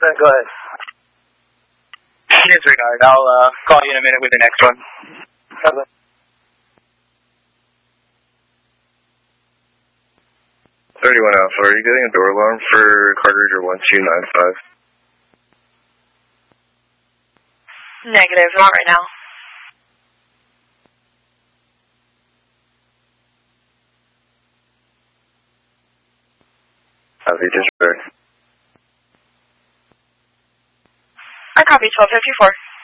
go ahead. Disregard. I'll call you in a minute with the next one. Okay. 31 Alpha, are you getting a door alarm for Cartridge 1295? Negative, not right now. Copy, disregard. I copy 1254.